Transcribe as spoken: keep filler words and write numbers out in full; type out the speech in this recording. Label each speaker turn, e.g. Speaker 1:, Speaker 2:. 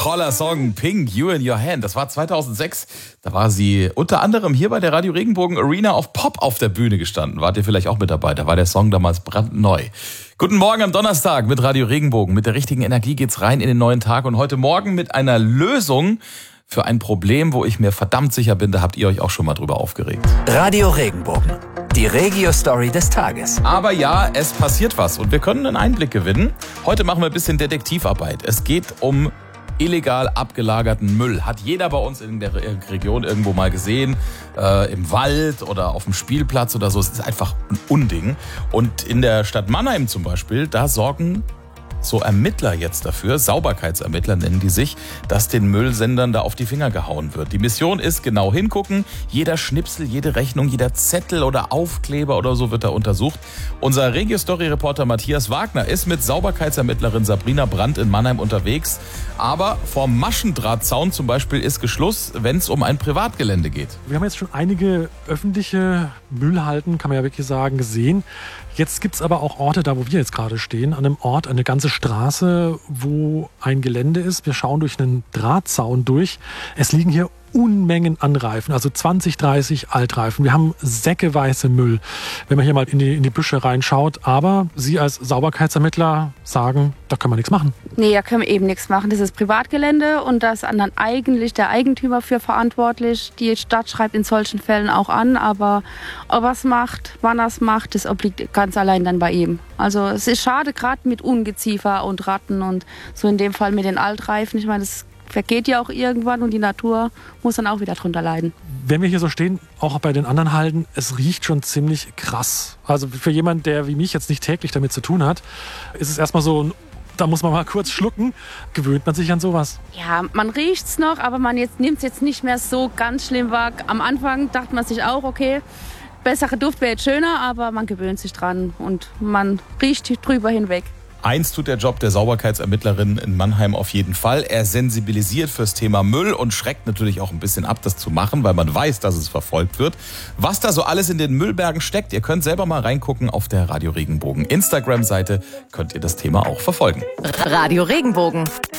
Speaker 1: Toller Song, Pink, You in Your Hand. Das war zweitausendsechs. Da war sie unter anderem hier bei der Radio Regenbogen Arena auf Pop auf der Bühne gestanden. Wart ihr vielleicht auch mit dabei? Da war der Song damals brandneu. Guten Morgen am Donnerstag mit Radio Regenbogen. Mit der richtigen Energie geht's rein in den neuen Tag. Und heute Morgen mit einer Lösung für ein Problem, wo ich mir verdammt sicher bin, da habt ihr euch auch schon mal drüber aufgeregt.
Speaker 2: Radio Regenbogen, die Regio-Story des Tages.
Speaker 1: Aber ja, es passiert was und wir können einen Einblick gewinnen. Heute machen wir ein bisschen Detektivarbeit. Es geht um illegal abgelagerten Müll. Hat jeder bei uns in der Region irgendwo mal gesehen, äh, im Wald oder auf dem Spielplatz oder so. Es ist einfach ein Unding. Und in der Stadt Mannheim zum Beispiel, da sorgen so Ermittler jetzt dafür, Sauberkeitsermittler nennen die sich, dass den Müllsendern da auf die Finger gehauen wird. Die Mission ist genau hingucken. Jeder Schnipsel, jede Rechnung, jeder Zettel oder Aufkleber oder so wird da untersucht. Unser Regio-Story-Reporter Matthias Wagner ist mit Sauberkeitsermittlerin Sabrina Brandt in Mannheim unterwegs. Aber vom Maschendrahtzaun zum Beispiel ist Geschluss, wenn es um ein Privatgelände geht.
Speaker 3: Wir haben jetzt schon einige öffentliche Müllhalden, kann man ja wirklich sagen, gesehen. Jetzt gibt es aber auch Orte, da wo wir jetzt gerade stehen, an einem Ort, eine ganze Straße, wo ein Gelände ist. Wir schauen durch einen Drahtzaun durch. Es liegen hier Unmengen an Reifen, also zwanzig, dreißig Altreifen. Wir haben säckeweise Müll, wenn man hier mal in die, in die Büsche reinschaut. Aber Sie als Sauberkeitsermittler sagen, da können wir nichts machen.
Speaker 4: Nee, da können wir eben nichts machen. Das ist Privatgelände und da ist dann eigentlich der Eigentümer für verantwortlich. Die Stadt schreibt in solchen Fällen auch an, aber ob er es macht, wann er es macht, das obliegt ganz allein dann bei ihm. Also es ist schade, gerade mit Ungeziefer und Ratten und so in dem Fall mit den Altreifen. Ich meine, das vergeht ja auch irgendwann und die Natur muss dann auch wieder drunter leiden.
Speaker 3: Wenn wir hier so stehen, auch bei den anderen Halden, es riecht schon ziemlich krass. Also für jemanden, der wie mich jetzt nicht täglich damit zu tun hat, ist es erstmal so, da muss man mal kurz schlucken, gewöhnt man sich an sowas.
Speaker 4: Ja, man riecht's noch, aber man jetzt nimmt es jetzt nicht mehr so ganz schlimm wahr. Am Anfang dachte man sich auch, okay, bessere Duft wäre jetzt schöner, aber man gewöhnt sich dran und man riecht drüber hinweg.
Speaker 1: Eins tut der Job der Sauberkeitsermittlerin in Mannheim auf jeden Fall. Er sensibilisiert fürs Thema Müll und schreckt natürlich auch ein bisschen ab, das zu machen, weil man weiß, dass es verfolgt wird. Was da so alles in den Müllbergen steckt, ihr könnt selber mal reingucken auf der Radio Regenbogen Instagram-Seite, könnt ihr das Thema auch verfolgen.
Speaker 2: Radio Regenbogen.